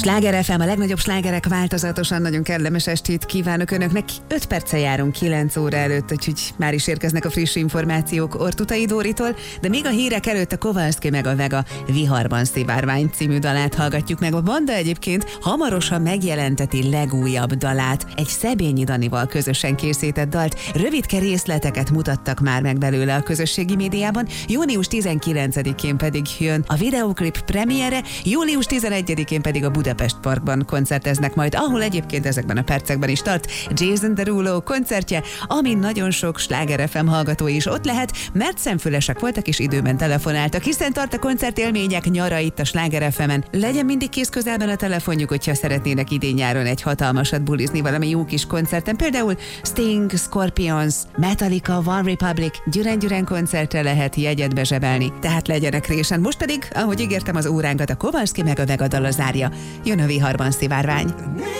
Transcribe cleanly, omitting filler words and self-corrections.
Sláger FM, a legnagyobb slágerek változatosan, nagyon kellemes estét kívánok Önöknek. 5 perce járunk 9 óra előtt, úgyhogy már is érkeznek a friss információk Ortutai Dóritól, de még a hírek előtt a Kowalski meg a Vega Viharban szivárvány című dalát hallgatjuk meg. A banda egyébként hamarosan megjelenteti legújabb dalát, egy Szebényi Danival közösen készített dalt. Rövidke részleteket mutattak már meg belőle a közösségi médiában, június 19-én pedig jön a videóklip premiere, július 11-én pedig a Budapest Parkban koncerteznek majd, ahol egyébként ezekben a percekben is tart Jason Derulo koncertje, amin nagyon sok Sláger FM hallgató is ott lehet, mert szemfülesek voltak és időben telefonáltak, hiszen tart a koncertélmények nyara itt a Sláger FM-en. Legyen mindig kész közelben a telefonjuk, hogyha szeretnének idén-nyáron egy hatalmasat bulizni valami jó kis koncerten, például Sting, Scorpions, Metallica, One Republic, Gyüren koncertre lehet jegyet bezsebelni, tehát legyenek résen. Most pedig, ahogy ígértem, az óránkat a Kowalski meg a Vega dala zárja. Jön a Viharban szivárvány.